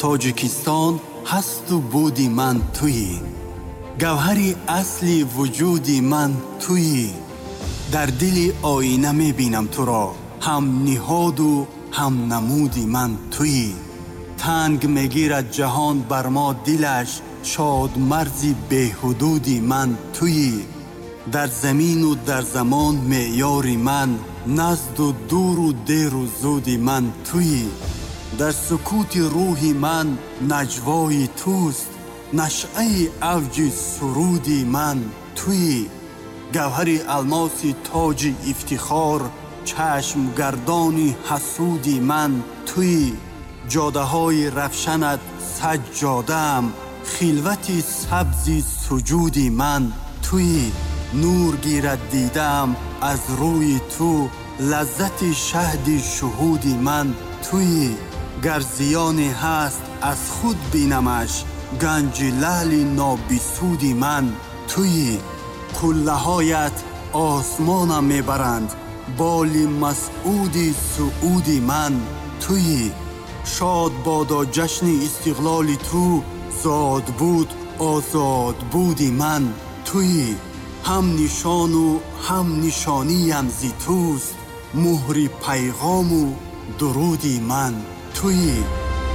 تاجیکستان هست و بودی من تویی، گوهری اصلی وجودی من تویی. در دل آینه میبینم تو را، هم نهاد و هم نمودی من تویی. تنگ میگیرد جهان بر ما دلش، شاد مرزی به حدودی من تویی. در زمین و در زمان معیاری من، نزد و دور و دیر و زودی من تویی. در سکوت روحی من نجوای توست، نشعه اوج سرودی من تویی. گوهر الماسی تاج افتخار، چشم گردانی حسودی من تویی. جاده های رفشنت سجاده‌ام، خلوتی سبزی سجودی من تویی. نور گیرد دیدم از روی تو، لذت شهد شهودی من تویی. گر زیانی هست از خود بینمش، گنج لعل نابسودی من تویی. قله هایت آسمانم میبرند، بال مسعودی سعودی من تویی. شاد بادا جشن استقلال تو، زاد بود آزاد بودی من تویی. هم نشان و هم نشانیم زی توست، مهر پیغام و درودی من تویی.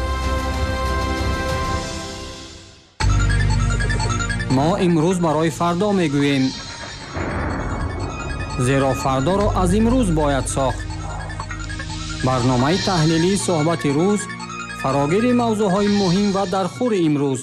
ما امروز برای فردا میگوییم، زیرا فردا را از امروز باید ساخت. برنامه تحلیلی صحبت روز، فراگیر موضوعهای مهم و در خور امروز.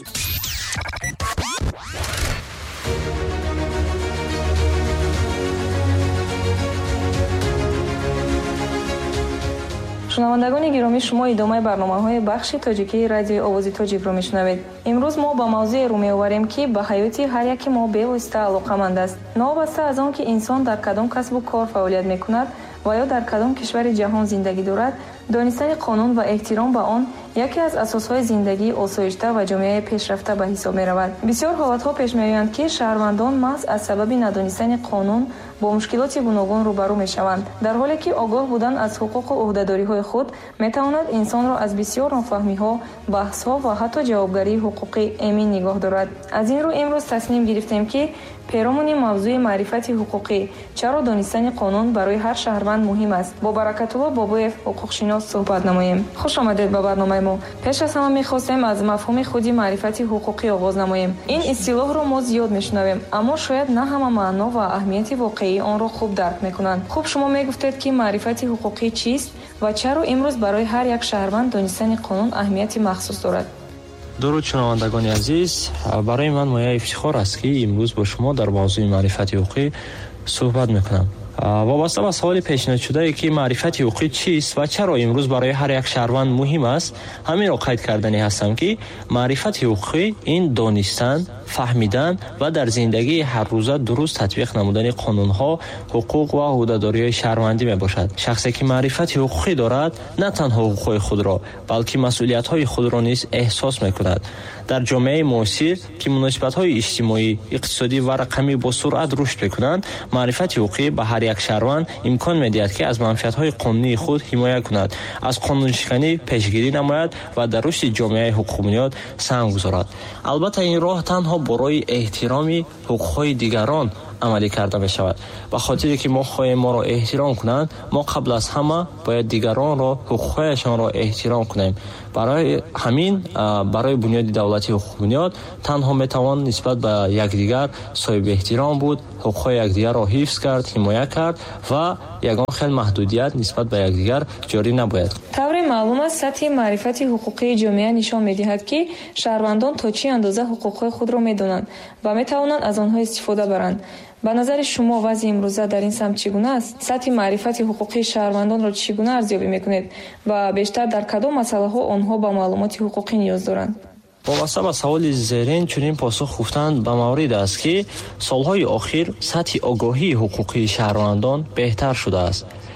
شنوندگان گرامی، شما ادامه برنامه‌های بخش تاجیکی رادیو آواز تاجیک را میشنوید. امروز ما با موضوع رو می‌آوریم که به حیاتی هر یک ما به‌واسطه علاقه‌مند است. نوابسته از آن که انسان در کدام کسب و کار فعالیت می‌کند و یا در کدام کشور جهان زندگی دارد، دانستن قانون و احترام به آن یکی از اساس‌های زندگی آسایش‌تر و جامعه پیشرفته به حساب می‌رود. بسیار حالت‌ها پیش می‌آیند که شهروندان محض از سبب ندانستن قانون با مشکلات گوناگون روبرو می‌شوند، در حالی که آگاه بودن از حقوق و عهده‌داری‌های خود می‌تواند انسان را از بسیار نافهمی‌ها، بحث‌ها و حتی جوابگری حقوقی امین نگاه دارد. از این رو امروز تصمیم گرفتیم که پیرامون موضوع معرفت حقوقی، چرا دانستن قانون برای هر شهروند مهم است، با برکت الله بابویف حقوقشناس صحبت نماییم. خوش آمدید به برنامه ما. پیش از همه می‌خواستیم از مفهوم خودی معرفت حقوقی آغاز نماییم. این اصطلاح را ما زیاد می‌شنویم، اما شاید نه همه معنا و اهمیت واقعی آن را خوب درک می‌کنند. خوب شما می‌گفتید که معرفت حقوقی چیست و چرا امروز برای هر یک شهروند دانستن قانون اهمیت مخصوص دارد؟ درود شنوندگان عزیز، برای من مایه افتخار است که امروز با شما در موضوع معرفت حقوقی صحبت میکنم. وابسته به سوال پیشنهاد شده که معرفت حقوقی چیست و چرا امروز برای هر یک شهروند مهم است، همین را قید کردنی هستم که معرفت حقوقی این دانستن، فهمیدن و در زندگی هر روزه درست تطبیق نمودن قانون‌ها، حقوق و عهده‌داری‌های شهروندی میباشد. شخصی که معرفت حقوقی دارد نه تنها حقوق‌های خود را بلکه مسئولیت‌های خود را نیز احساس می‌کند. در جامعه معاصر که مناسبت‌های اجتماعی، اقتصادی و رقمی با سرعت رشد می‌کنند، معرفت حقوقی به هر یک شهروند امکان می‌دهد که از منفعت‌های قانونی خود حمایت کند، از قانون شکنی پیشگیری نماید و در رشد جامعه حقوق بنیاد سهم گذارد. البته این راه تنها برای احترام حقوق‌های دیگران عملی کرده می شود. به خاطر که ما خواهیم ما را احترام کنند، ما قبل از همه باید دیگران را حقوق‌هایشان را احترام کنیم. برای همین برای بنیاد دولتی حقوق بنیاد تنها می توان نسبت به یکدیگر صاحب احترام بود، حقوق‌های یکدیگر را حفظ کرد، حمایت کرد و یگان خیلی محدودیت نسبت به یکدیگر جاری نباید. طور معلوم است سطح معرفت حقوقی جامعه نشان می‌دهد که شهروندان تا چه اندازه حقوق‌های خود را می‌دانند و می‌توانند از آنها استفاده برند. به نظر شما وضع امروزه در این سمت چگونه است؟ سطح معرفت حقوقی شهروندان را چگونه ارزیابی می‌کنید و بیشتر در کدام مسائل‌ها آنها به معلومات حقوقی نیاز دارند؟ وابسته به سوال زیرین چنین پاسخ گفتن به مورد است که سالهای اخیر سطح آگاهی حقوقی شهروندان بهتر شده است.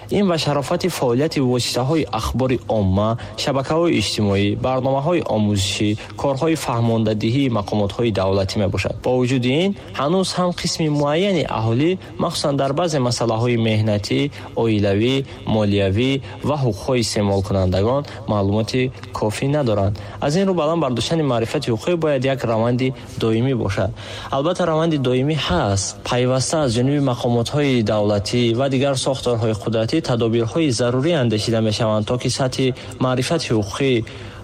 این و شرافت فعالیت واسطه‌های اخبار عامه، شبکه‌های اجتماعی، برنامه‌های آموزشی، کارهای فهماندهی مقامات‌های دولتی میباشد. با وجود این هنوز هم قسم معینی اهالی مخصوصا در بعضی مسائل مهنتی، عائلوی، مالیوی و حقوق‌های استعمال کنندگان معلومات کافی ندارند. از این رو بلند برداشتن معرفت حقوقی باید یک روند دائمی باشد. البته روند دائمی هست، پیوسته از جانب مقامات‌های دولتی و دیگر ساختارهای قدرتی تدابیرهای ضروری اندیشیده می‌شوند تا که سطح معرفت حقوقی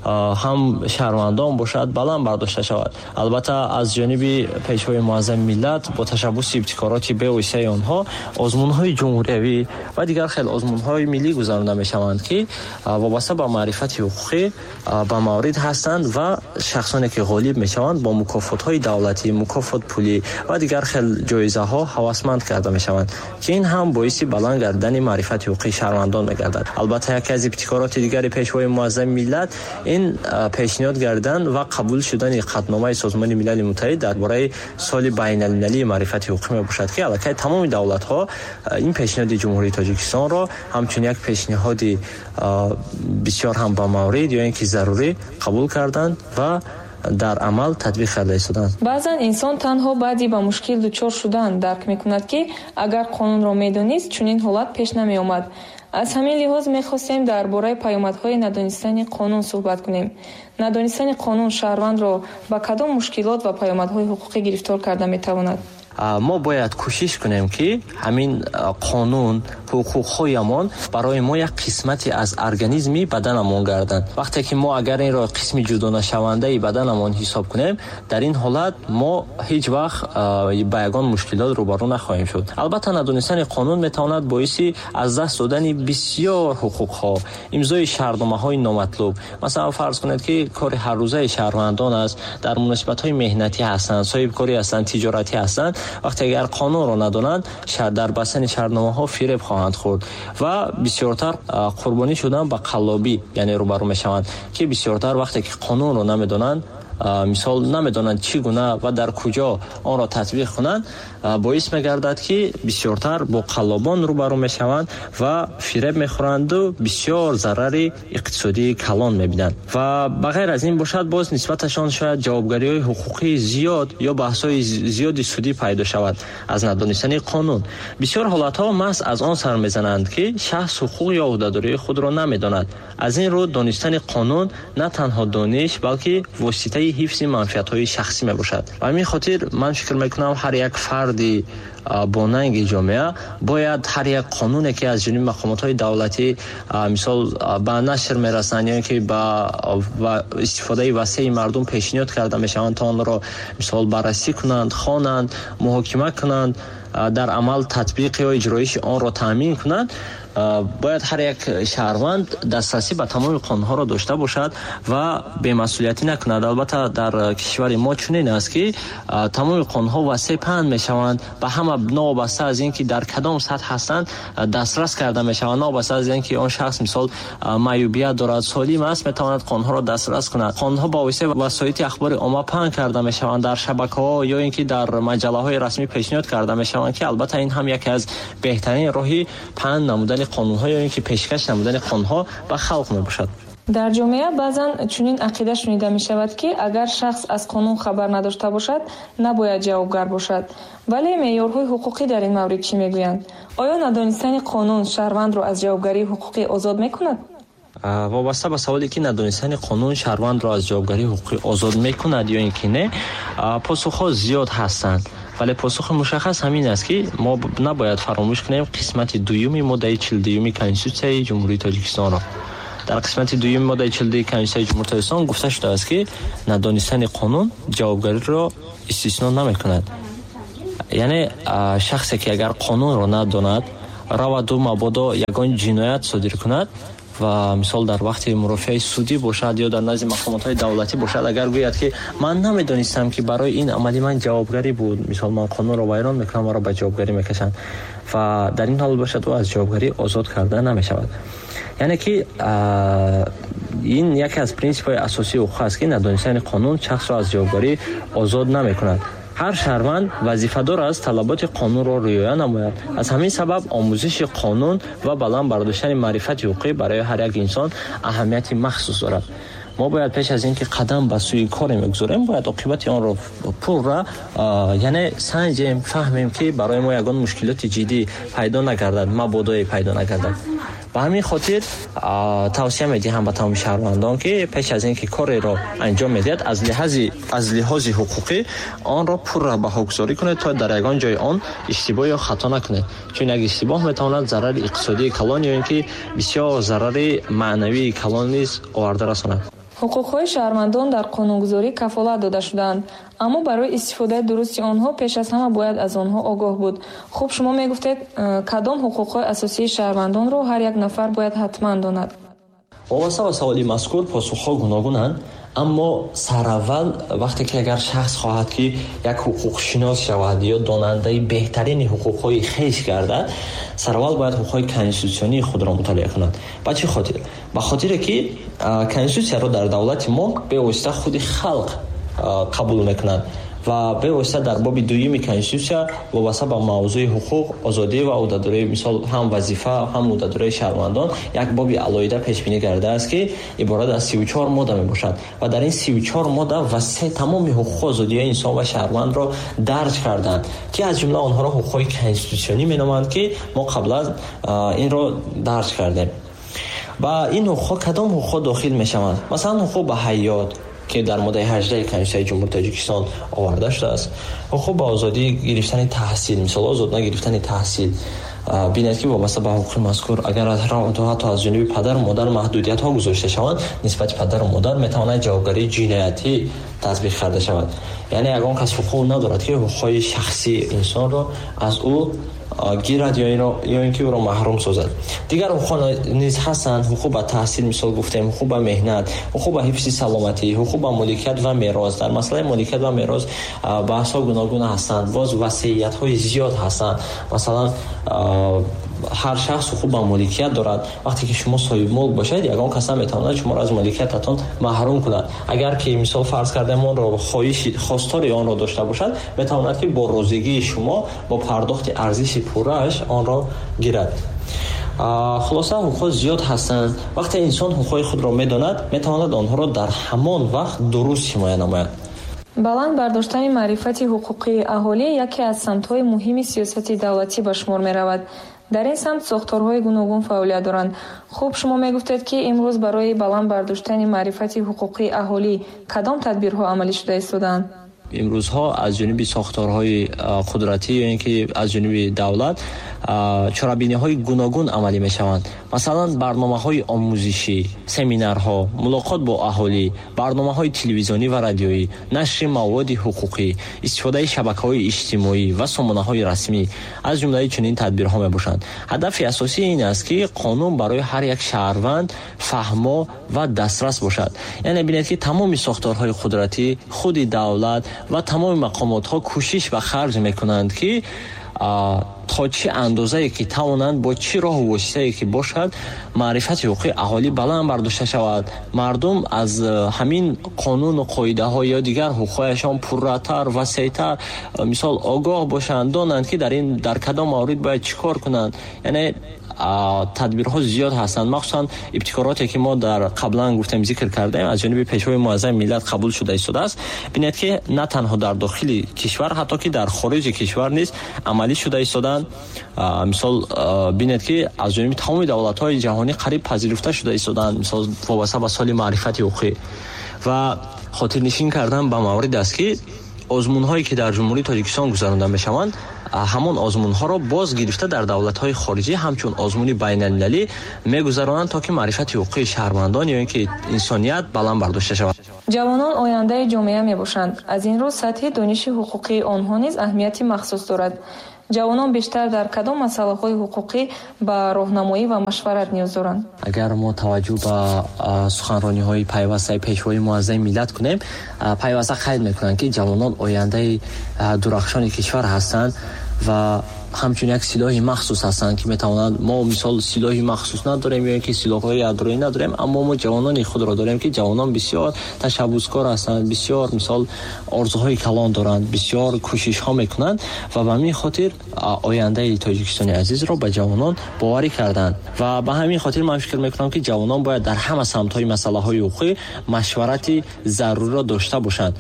هم شهروندان باشد بلند برداشته شود. البته از جانب پیشوای معظم ملت با تشبث ابتکارات به واسطه آنها آزمون‌های جمهوری و دیگر خیلی آزمون‌های ملی گذرانده می‌شوند که وابسته به معرفت حقوقی با موارد هستند و شخصانی که غالب می‌شوند با مکافات‌های دولتی، مکافات پولی و دیگر خیلی جایزه‌ها هوسمند کرده می‌شوند که این هم باعث بلند گردیدن معرفت حقوقی شهروندان می‌گردد. البته یکی از ابتکارات دیگر پیشوای معظم ملت این پیشنهاد کردن و قبول شدن قطعنامه سازمان ملل متحد درباره سال بین‌المللی معرفت حقوقی میباشد که البته تمام دولت‌ها این پیشنهاد جمهوری تاجیکستان را همچون یک پیشنهاد بسیار هم با مورد یا اینکه ضروری قبول کردند و در عمل تطبیق کرده ایستادند. بعضا انسان تنها بعدی با مشکل دچار شدن درک میکند که اگر قانون را میدونست چنین حالت پیش نمی آمد. از همین لحاظ می‌خواستیم درباره پیامدهای ندانستن قانون صحبت کنیم. ندانستن قانون شهروند را با کدام مشکلات و پیامدهای حقوقی گرفتار کرده می‌تواند؟ ما باید کوشش کنیم که همین قانون حقوق‌هایمان برای ما یک قسمتی از ارگانیسمی بدنمان گردند. وقتی که ما اگر این را قسمی جدا نشونده بدنمان حساب کنیم، در این حالت ما هیچ وقت با یگان مشکلات روبرو نخواهیم شد. البته ندانستن قانون میتواند باعث از دست دادن بسیار حقوق‌ها، امضای شهردنامه‌های نامطلوب، مثلا فرض کنید که کار هر روزه شهروندان است، در مناسبت‌های مهنتی هستند، صاحب کاری هستند، تجارتی هستند، وقتی اگر قانون را ندانند در بستن شهردنامه‌ها فریب خواهند خورد و بسیارتر قربانی شدن به قلابی یعنی روبرو میشوند که بسیارتر وقتی که قانون را نمیدانند، مثال نمیدانند چگونه و در کجا آن را تطبیق کنند، باعث میگردد که بسیارتر با قلابان روبرو میشوند و فریب میخورند و بسیار ضرر اقتصادی کلان میبینند و بغیر از این باشد باز نسبتشان شاید جوابگری‌های حقوقی زیاد یا بحث‌های زیادی سودی پیدا شود از ندانستن قانون. بسیار حالت‌ها محض از آن سر میزنند که شخص حقوق یا عهده‌داری خود را نمیداند. از این رو دانستن قانون نه تنها دانش بلکه واسطه حفظ منفعت‌های شخصی میباشد. و همین خاطر من فکر میکنم هر یک فردی با ننگ جامعه باید هر یک قانونی که از جانب مقامات‌های دولتی مثال به نشر میرسند یا که با استفاده وسیع مردم پیشنهاد کرده میشوند تا آن را مثال بررسی کنند، خوانند، محاکمه کنند، در عمل تطبیق یا اجرایش آن را تامین کنند. باید هر یک شهروند دسترسی به تمام قانون‌ها را داشته باشد و بی‌مسئولیتی نکند. البته در کشور ما چنین است که تمام قانون‌ها وسیع پهن میشوند به همه نابسته از اینکه در کدام سطح هستند دسترس کرده میشوند، نابسته از اینکه آن شخص مثال معیوبیت دارد، سالم است، میتواند قانون‌ها را دسترس کند. قانون‌ها با واسطه وسایل اخبار عامه پهن کرده میشوند، در شبکه‌ها یا اینکه در مجله‌های رسمی پیشنهاد کرده میشوند که البته این هم یکی از بهترین راهی پهن نمودن قانون‌ها یا اینکه پیشکش نمودن قانون‌ها به خلق میباشد. در جامعه بعضا چنین عقیده شنیده می شود که اگر شخص از قانون خبر نداشته باشد نباید جوابگر باشد. ولی معیارهای حقوقی در این مورد چی میگویند؟ آیا ندانستن قانون شهروند را از جوابگری حقوقی آزاد میکند؟ وابسته به سوالی که ندانستن قانون شهروند را از جوابگری حقوقی آزاد میکند یا اینکه نه، پاسخ‌ها زیاد هستند. ولی پاسخ مشخص همین است که ما نباید فراموش کنیم قسمت دوم ماده 42 کنستیتوسیون جمهوری تاجیکستان را. در قسمت دوم ماده 42 کنستیتوسیون جمهوری تاجیکستان گفته شده است که ندانستن قانون جوابگری را استثنا نمی‌کند. یعنی شخصی که اگر قانون را نداند رود و مبادا یگان جنایت صادر کند و مثال در وقت مرافعه سودی باشد یا در نزد مقامات دولتی باشد، اگر گوید که من نمیدانستم که برای این عملی من جوابگری بود، مثال من قانون را ویران میکنم و را به جوابگری میکشند و در این حال باشد و از جوابگری آزاد کرده نمیشود. یعنی که این یکی از پرینسیپ‌های اساسی حقوق است که ندانستن قانون شخص را از جوابگری آزاد نمیکند. ҳар шаҳрванд вазифадор аст талаботи қонунро риоя намояд. аз ҳамин сабаб омӯзиши қонун ва баланд бардоштани маърифати ҳуқуқӣ барои ҳар як инсон аҳамияти махсус дорад. мо бояд пеш аз ин ки қадам ба сӯи коре мегузорем бояд оқибати онро пурра яъне санҷем, фаҳмем ки барои мо ягон мушкилоти ҷиддӣ пайдо нагардад, мабодое пайдо нагардад. ба ҳамин хотир тавсия медиҳам ба тамоми шаҳрвандон ки пеш аз ин ки кореро анҷом медиҳад аз лиҳози ҳуқуқӣ онро пурра баҳогузорӣ кунед то дар ягон ҷои он иштибоҳ ё хато накунед, чун як иштибоҳ метавонад зарари иқтисодии калон ё ин ки бисёр зарари маънавии калон низ оварда расонад. ҳуқуқҳои шаҳрвандон дар қонунгузорӣ кафолат дода шудаанд, аммо барои истифодаи дурусти онҳо пеш аз ҳама бояд аз онҳо огоҳ буд. хуб, шумо мегуфтед кадом ҳуқуқҳои асосии шаҳрвандонро ҳар як нафар бояд ҳатман донад? вобаста ба саволи мазкур посухҳо гуногунанд, аммо сараввал вақте ки агар шахс хоҳад ки як ҳуқуқшинос шавад ё донандаи беҳтарини ҳуқуқҳои хеш гардад, сараввал бояд ҳуқуқҳои конститутсионии худро мутолиа кунад. ба чӣ хотир? ба хотире ки конститутсияро дар давлати мо бевосита худи халқ қабул мекунад ва бевосита дар боби дуюми конститутсия вобаста ба мавзӯи ҳуқуқ, озодӣ ва ӯҳдадорӣ, мисол ҳам вазифа, ҳам ӯҳдадории шаҳрвандон як боби алоҳида пешбинӣ гардааст ки иборат аз 34 модда мебошад ва дар ин 34 модда васеъ тамоми ҳуқуқу озодиҳои инсон ва шаҳрвандро дарҷ карданд ки аз ҷумла онҳоро ҳуқуқҳои конститутсионӣ меноманд ки мо қаблан инро дарҷ кардем. ба ин ҳуқуқҳо кадом ҳуқуқҳо дохил мешаванд? Масалан, ҳуқуқ ба ҳаёт ки дар моддаи 18 Конститутсияи Ҷумҳурии Тоҷикистон оварда шудааст. ҳуқуқ ба озодии гирифтани таҳсил, мисол озод нагирифтани таҳсил. бинед ки вобаста ба ҳуқуқи мазкур агар ҳатто аз ҷониби падару модар маҳдудиятҳо гузошта шаванд, нисбати падару модар метавонад ҷавобгарии ҷиноятӣ татбиқ карда шавад. яъне ягон кас ҳуқуқ надорад ки ҳуқуқҳои шахсии инсонро аз ӯ гирад ё ин ки ӯро маҳрум созад. дигар ҳуқуқҳо низ ҳастанд. ҳуқуқ ба таҳсил мисол гуфтем, ҳуқуқ ба меҳнат, ҳуқуқ ба ҳифзи саломатӣ, ҳуқуқ ба моликият ва мерос. дар масъалаи моликият ва мерос баҳсҳо гуногун ҳастанд. боз васиятҳои зиёд ҳастанд. масалан, ҳар шахс ҳуқуқ ба моликият дорад. вақте ки шумо соҳибмулк бошед, ягон кас наметавонад шуморо аз моликиятатон маҳрум кунад. агар ки мисол фарз кардем онро хостори онро дошта бошад, метавонад ки бо розигии шумо бо пардохти арзиши пуррааш онро гирад. хулоса ҳуқуқҳо зиёд ҳастанд. вақте инсон ҳуқуқҳои худро медонад, метавонад онҳоро дар ҳамон вақт дуруст ҳимоя намояд. баланд бардоштани маърифати ҳуқуқии аҳолӣ яке аз самтҳои муҳими сиёсати давлатӣ ба шумор меравад. дар ин самт сохторҳои гуногун фаъолият доранд. хуб, шумо мегуфтед ки имрӯз барои баланд бардоштани маърифати ҳуқуқии аҳолӣ кадом тадбирҳо амалӣ шуда истодаанд? имрӯзҳо аз ҷониби сохторҳои қудратӣ ё ин ки аз ҷониби давлат чорабиниҳои гуногун амалӣ мешаванд. масалан, барномаҳои омӯзишӣ, семинарҳо, мулоқот бо аҳолӣ, барномаҳои телевизионӣ ва радиоӣ, нашри маводи ҳуқуқӣ, истифодаи шабакаҳои иҷтимоӣ ва сомонаҳои расмӣ аз ҷумлаи чунин тадбирҳо мебошанд. ҳадафи асосии ин аст ки қонун барои ҳар як шаҳрванд фаҳмо ва дастрас бошад. яъне бинед ки тамоми сохторҳои қудратӣ, худи давлат ва тамоми мақомотҳо кӯшиш ва харҷ мекунанд ки то чӣ андозае ки тавонанд бо чӣ роҳу воситае ки бошад маърифати ҳуқуқи аҳолӣ баланд бардошта шавад. мардум аз ҳамин қонуну қоидаҳо ё дигар ҳуқуқҳояшон пурратар, васеътар мисол огоҳ бошанд, донанд ки дар кадом маврид бояд чӣ кор кунанд. яъне тадбирҳо зиёд ҳастанд. махсусан ибтикороте ки мо дар қаблан гуфтем зикр кардем аз ҷониби пешвои муаззами миллат қабул шуда истодааст. бинед ки на танҳо дар дохили кишвар, ҳатто ки дар хориҷи кишвар низ амалӣ шуда истоданд. мисол бинед ки аз ҷониби тамоми давлатҳои ҷаҳонӣ қариб пазируфта шуда истоданд. мисол вобаста ба соли маърифати ҳуқуқӣ ва хотирнишин кардан ба маврид аст ки озмунҳое ки дар ҷумҳурии Тоҷикистон гузаронда мешаванд, ҳамон озмунҳоро боз гирифта дар давлатҳои хориҷӣ ҳамчун озмуни байналмилалӣ мегузаронанд то ки маърифати ҳуқуқи шаҳрвандон ё ин ки инсоният баланд бардошта шавад. ҷавонон ояндаи ҷомеа мебошанд. аз ин рӯ сатҳи дониши ҳуқуқии онҳо низ аҳамияти махсус дорад. ҷавонон бештар дар кадом масъалаҳои ҳуқуқӣ ба роҳнамоӣ ва машварат ниёз доранд? агар мо таваҷҷӯҳ ба суханрониҳои пайвастаи пешвои муаззами миллат кунем, пайваста қайд мекунанд ки ҷавонон ояндаи дурахшони кишвар ҳастанд ва همچون یک سلاح مخصوص هستند که میتوانند ما مثال سلاح مخصوص نداریم یا که سلاح‌های یادرایی نداریم، اما ما جوانان خود را داریم که جوانان بسیار تشبوسکار هستند، بسیار مثال آرزوهای کلان دارند، بسیار کوشش ها میکنند و به همین خاطر آینده تاجیکستان عزیز را به جوانان باوری کردند و به همین خاطر من فکر میکنم که جوانان باید در همه سمت‌های مسائل حقوقی مشورت ضروری را داشته باشند،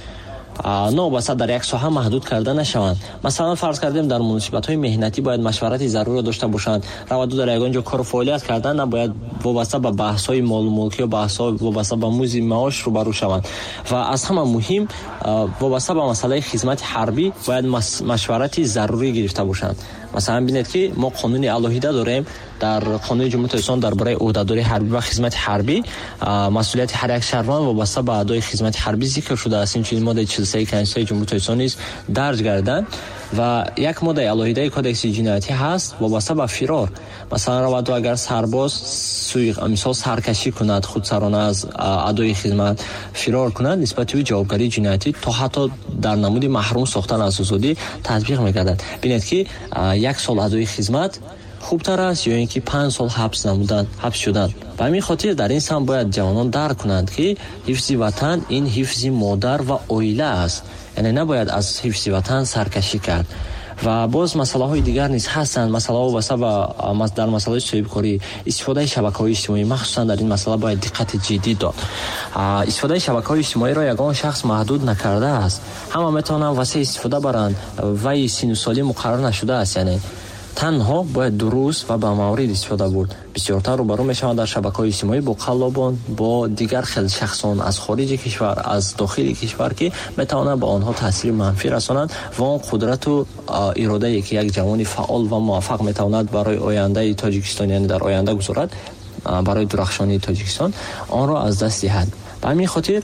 نه بس در یک ساحه محدود کرده نشوند. مثلا فرض کردیم در مناسبت‌های مهنتی باید مشورت ضروری داشته باشند، روادو در یگانجا کار و فعالیت کردن نباید وابسته به بحث‌های مال و ملکی و بحث‌ها وابسته به موزی معاش روبرو شوند و از همه مهم وابسته به مسئله خدمت حربی باید مشورت ضروری گرفته باشند. مثلا ببینید که ما قانون الهیده داریم، در قانون جمهوری اسلامی درباره عهدهداری حربی و خدمت حربی مسئولیت هر یک شهروند وابسته به ادای خدمت حربی ذکر شده است. این چیز ماده 43 کنستیتوسیون جمهوری اسلامی درج گردند و یک ماده الهیده کدکس جنایتی هست وابسته به فرار. مثلا روادو اگر سرباز سوی مثال سرکشی کند، خودسرانه از ادای خدمت فرار کند، نسبت به جوابگری جنایتی تا حتی در نمود محروم ساختن از آزادی تطبیق می‌گردد. ببینید که 1 سال ادای خدمت خوبتر است یا اینکه 5 سال حبس شدن. به همین خاطر در این سم باید جوانان درک کنند که حفظ وطن این حفظ مادر و عائله است، یعنی نباید از حفظ وطن سرکشی کرد. و باز مسئله های دیگر نیز هستند، مسئله واسه و در مسئله صاحبکاری استفاده شبکه‌های اجتماعی مخصوصا در این مسئله باید دقت جدی داد. استفاده شبکه‌های اجتماعی را یگان شخص محدود نکرده است، همه میتونن واسه استفاده برند و سن و سالی مقرر نشده است، یعنی تنها باید درست و به مورد استفاده بود. بسیارتر روبرو میشوند در شبکه‌های اجتماعی با قلابان با دیگر خیلی شخصان از خارج کشور از داخل کشور که میتوانند به آنها تاثیر منفی رسانند و آن قدرت و اراده که یک جوان فعال و موفق میتواند برای آینده تاجیکستان یعنی در آینده گذارد برای درخشانی تاجیکستان آن را از دست دهد. به همین خاطر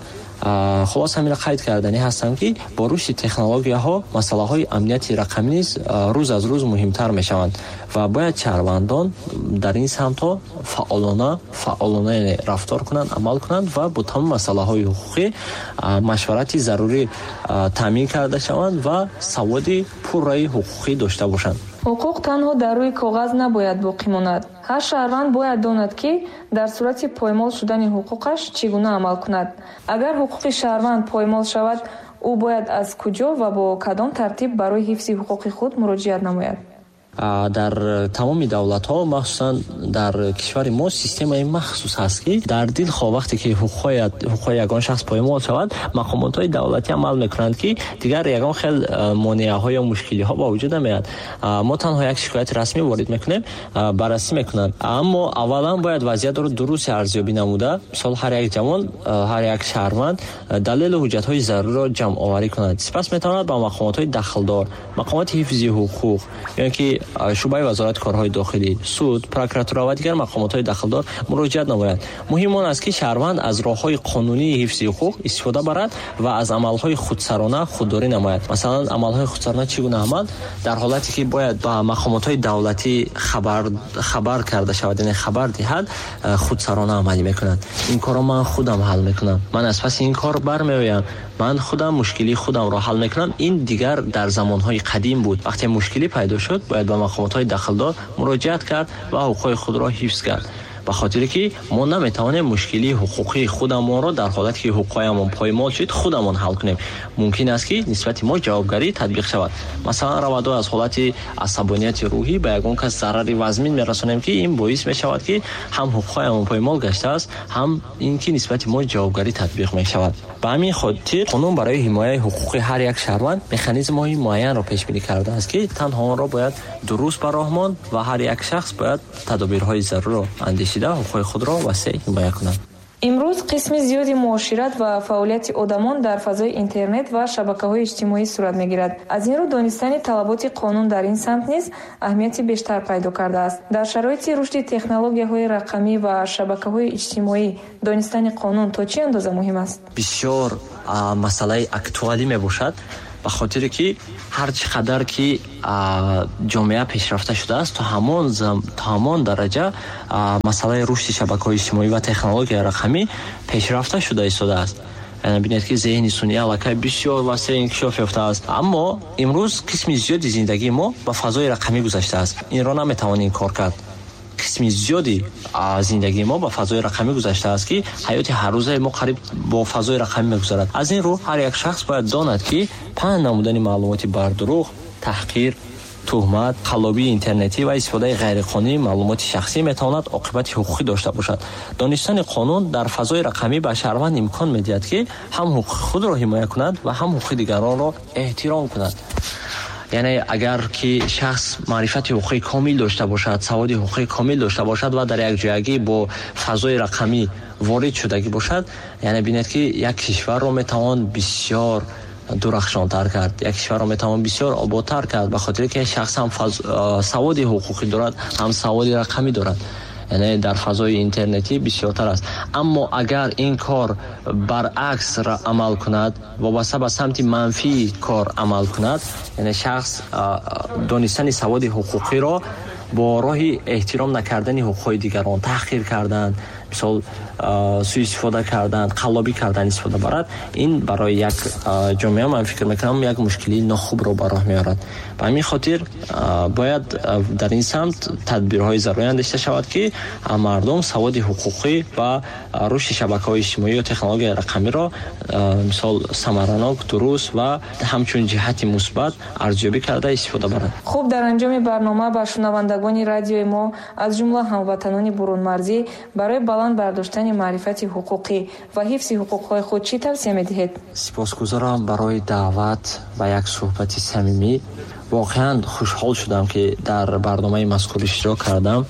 خلاص همین قید کردنی هستم که با رشد تکنولوژی ها مسئله های امنیت رقمی نیز روز از روز مهمتر می شوند و باید شهروندان در این سمت ها فعالانه رفتار کنند، عمل کنند و با تمام مسئله های حقوقی مشورتی ضروری تامین کرده شوند و سواد پورای حقوقی داشته باشند. حقوق تنها در روی کاغذ نباید باقی ماند. هر شهروند باید داند که در صورت پایمال شدن حقوقش چگونه عمل کند. اگر حقوق شهروند پایمال شود، او باید از کجا و با کدام ترتیب برای حفظ حقوق خود مراجعت نماید. در تمام دولت ها مخصوصا در کشور ما سیستم مخصوص هست که در دل خواه وقتی که حقوق یگان شخص پایمال شود مقامات های دولتی عمل میکنند که دیگر یگان خیلی مانعه ها یا مشکلی ها با وجود نمیاد. ما تنها یک شکایت رسمی وارد میکنیم، بررسی میکنند، اما اولا باید وضعیت رو درست ارزیابی نموده مثلا هر یک جوان هر یک شهروند دلیل و حجت های ضروری را جمع آوری کنند. سپس میتواند با مقامات های دخلدار، مقامات حفظی حقوق یعنی که شعبه وزارت کارهای داخلی، سود، پروکراتورا و دیگر مقامات دخلدار مراجعت نماید. مهم آن است که شهروند از راههای قانونی حفظ حقوق استفاده برد و از عملهای خودسرانه خودداری نماید. مثلا عملهای خودسرانه چگونه عمل؟ در حالتی که باید با مقامات دولتی خبر کرده شود، یعنی خبر دهد، خودسرانه عملی میکنند. این کارو من خودم حل میکنم، من از پس این کار برمیآیم، من خودم مشکلی خودم را حل میکنم. این دیگر در زمانهای قدیم بود. وقتی مشکلی پیدا شد باید به مقامات دخلدار مراجعت کرد و حقوق خود را حفظ کرد. به خاطر که ما نمیتوانیم مشکلی حقوقی خودمان را در حالتی که حقوقمون پایمال شد خودمان حل کنیم. ممکن است که نسبت ما جوابگری تطبیق شود. مثلا روادو از حالت عصبانیت روحی به یگان کس ضرر وزمین میرسانیم که این باعث می شود که هم حقوقمون پایمال گشته است، هم این که نسبت ما جوابگری تطبیق می شود. به همین خاطر قانون برای حمایت حقوق هر یک شهروند مکانیزم‌های معین را پیش بینی کرده است که تنها آن را باید درست به راه ماند و هر یک شخص باید تدابیرهای ضروری را اندیشیده حقوق خود را وسیع حمایت کند. امروز قسم زیادی معاشرت و فعالیت آدمان در فضای اینترنت و شبکه‌های اجتماعی صورت می‌گیرد. از این رو دانستن طلبات قانون در این سمت نیز اهمیت بیشتر پیدا کرده است. در شرایط رشد تکنولوژی‌های رقمی و شبکه‌های اجتماعی دانستن قانون تا چه اندازه مهم است؟ بسیار مسئله اکتوالی میباشد، به خاطر که هر چقدر که جامعه پیشرفته شده است تا همان درجه مسئله رشد شبکه‌های اجتماعی و تکنولوژی رقمی پیشرفته شده است. یعنی ببینید که ذهن سنی علاقه بسیار وسیع انکشاف یافته است، اما امروز قسم زیادی زندگی ما به فضای رقمی گذشته است. این را نمیتوانیم کار کرد. قسم زیادی زندگی ما با فضای رقمی گذشته است که حیات هر روزه ما قریب با فضای رقمی می‌گذرد. از این رو هر یک شخص باید داند که پنهان نمودن معلوماتی بر دروغ، تحقیر، تهمت، خلابی اینترنتی و استفاده غیرقانونی معلومات شخصی میتواند عاقبت حقوقی داشته باشد. دانستن قانون در فضای رقمی به شهروند امکان می‌دهد که هم حقوق خود را حمایت کند و هم حقوق دیگران را احترام کند. یعنی اگر که شخص معرفت حقوقی کامل داشته باشد، سواد حقوقی کامل داشته باشد و در یک جایگی با فضای رقمی وارد شدگی باشد، یعنی ببینید که یک کشور را میتوان بسیار درخشان‌تر کرد، یک کشور را میتوان بسیار آبادتر کرد، به خاطر که شخص هم سواد حقوقی دارد، هم سواد رقمی دارد. یعنی در فضای اینترنتی بسیارتر است. اما اگر این کار برعکس را عمل کند، وابسته به سمت منفی کار عمل کند، یعنی شخص دانستن سواد حقوقی را با راه احترام نکردن حقوق دیگران، تحقیر کردن، مثال سوء استفاده کردن، قلابی کردن استفاده برد، این برای یک جامعه من فکر میکنم یک مشکلی ناخوب رو به راه میارد. به همین خاطر باید در این سمت تدبیرهای ضروری اندیشیده شود که مردم سواد حقوقی و رشد شبکه‌های اجتماعی و تکنولوژی رقمی را مثال ثمرناک، درست و همچون جهت مثبت ارزیابی کرده استفاده برد. خوب، در انجام برنامه به شنوندگان رادیوی ما از جمله هموطنان برون مرزی برای بلند برداشتن معرفت حقوقی و حفظ حقوق‌های خود چی توصیه می‌دهید؟ سپاسگزارم برای دعوت و یک صحبت صمیمی. واقعا خوشحال شدم که در برنامه مذکور اشتراک کردم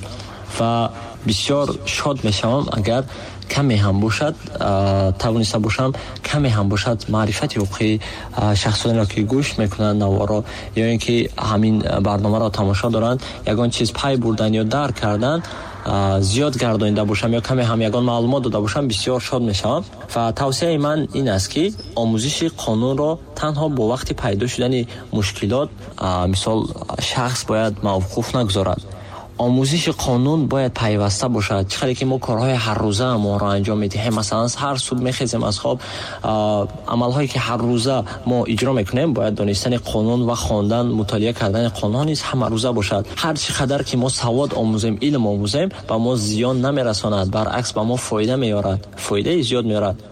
و بسیار شاد میشم اگر کمی هم باشد توانسته باشم کمی هم باشد معرفت حقوقی شخصانی را که گوش میکنند نوارا یا اینکه همین برنامه را تماشا دارند یگان چیز پای بردن یا درک کردن زیاد گردانیده باشم یا کمی هم یگان معلومات داده باشم بسیار شاد میشم. و توصیه من این است که آموزش قانون را تنها با وقت پیدا شدن مشکلات مثال شخص باید موقوف نگذارد. آموزش قانون باید پیوسته باشد. چقدر که ما کارهای هر روزه ما را انجام میدهیم، مثلا هر صبح میخیزیم از خواب، عملهایی که هر روزه ما اجرا میکنیم باید دانستن قانون و خواندن مطالعه کردن قانون نیز همه روزه باشد. هر چقدر که ما سواد آموزیم، علم آموزیم، به ما زیان نمیرساند، برعکس به ما فایده میارد، فایده زیاد میارد.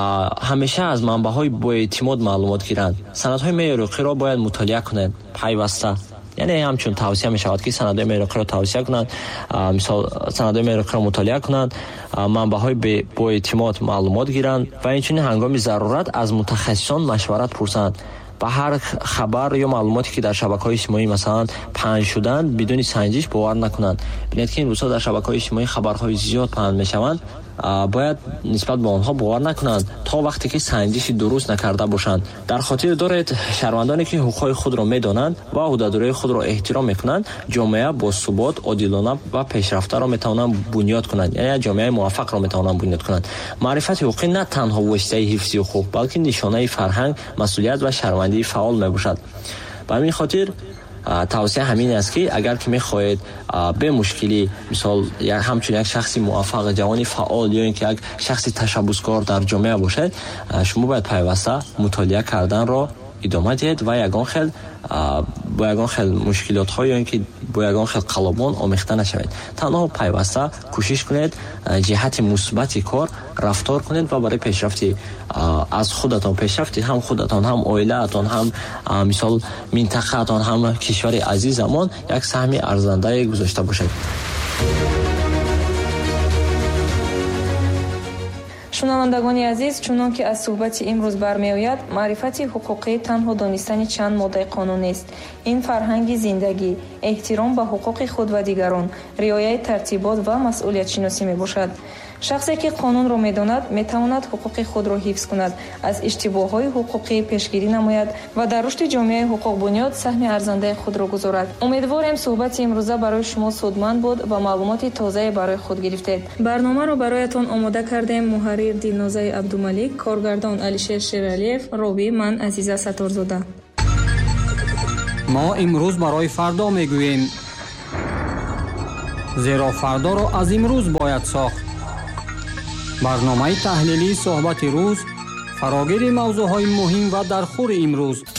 همیشه از منبع‌های با اعتماد معلومات گیرند. سندهای معیاری را باید مطالعه کنند پیوسته. یعنی همچون توصیه می شود که سندهای معیاری را توصیه کنند، مثال سندهای معیاری را مطالعه کنند، منبع‌های با اعتماد معلومات گیرند و اینچنین هنگام ضرورت از متخصصان مشورت پرسند. به هر خبر یا معلوماتی که در شبکه‌های اجتماعی مثلا پخش شدن بدون سنجش باور نکنند. ببینید که این روزها در شبکه‌های اجتماعی خبرهای زیاد پخش می‌شوند، باید نسبت به آنها باور نکنند تا وقتی که سنجش درست نکرده باشند. در خاطر دارید شهروندانی که حقوق خود را می‌دانند و عهده‌داری خود را احترام می‌کنند، جامعه با ثبات، عادلانه و پیشرفته را می‌توانند بنیاد کنند، یعنی جامعه موفق را می‌توانند بنیاد کنند. معرفت حقوقی نه تنها واسطه حفظ حقوق بلکه نشانه فرهنگ، مسئولیت و شهروندی فعال میباشد. به همین خاطر توصیه همین است که اگر که میخواهید به مشکلی مثال همچون یک شخصی موفق، جوانی فعال یا اینکه یک شخصی تشبثکار در جامعه باشد، شما باید پیوسته مطالعه کردن را ادامه دهید و با یگان خیل مشکلات ها یا اینکه با یگان خیل قلبان آمیخته نشوید. تنها پیوسته کوشش کنید جهت مثبت کار رفتار کنید و برای پیشرفتی از خودتان، پیشرفتی هم خودتان، هم عائله‌تان، هم مثال منطقه‌تان، هم کشور عزیزمان یک سهم ارزنده گذاشته باشید. شنوندگان عزیز، چون که از صحبت امروز برمیآید، معرفت حقوقی تنها دانستن چند ماده قانون است. این فرهنگ زندگی، احترام به حقوق خود و دیگران، رعایت ترتیبات و مسئولیت شناسی می باشد. شخصی که قانون را می‌داند می‌تواند حقوق خود را حفظ کند، از اشتباه‌های حقوقی پیشگیری نماید و در رشد جامعه حقوق بنیاد سهم ارزنده خود را گذارد. امیدواریم صحبت امروزه برای شما سودمند بود و معلومات تازه برای خود گرفتید. برنامه را برایتان آماده کردیم محرر دلنوزه عبدالملک، کارگردان علیشیر شیرالیف، راوی من عزیزه ستارزاده. ما امروز برای فردا میگوییم، زیرا فردا را از امروز باید ساخت. برنامه تحلیلی صحبت روز فراگیر موضوعهای مهم و در خور امروز.